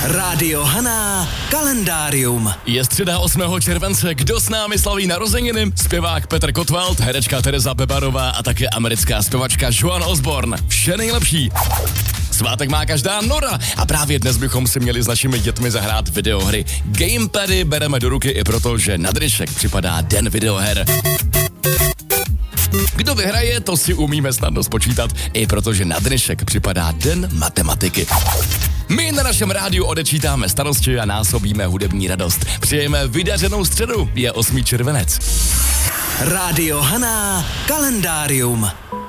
Rádio Haná, kalendárium. Je středa 8. července, kdo s námi slaví narozeniny? Zpěvák Petr Kottwald, herečka Tereza Bebarová a také americká zpěvačka Joan Osborne. Vše nejlepší. Svátek má každá Nora a právě dnes bychom si měli s našimi dětmi zahrát videohry. Gamepady bereme do ruky i proto, že na dnešek připadá den videoher. Kdo vyhraje, to si umíme snadno spočítat, i protože na dnešek připadá den matematiky. My na našem rádiu odečítáme starosti a násobíme hudební radost. Přejeme vydařenou středu, je 8. červenec. Rádio Haná, kalendárium.